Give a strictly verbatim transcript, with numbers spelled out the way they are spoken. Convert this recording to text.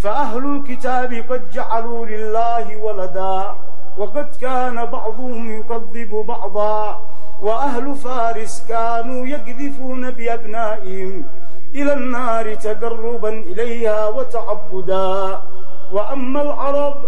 فأهل الكتاب قد جعلوا لله ولدا وقد كان بعضهم يكذب بعضا، وأهل فارس كانوا يقذفون بأبنائهم إلى النار تقربا إليها وتعبدا. وأما العرب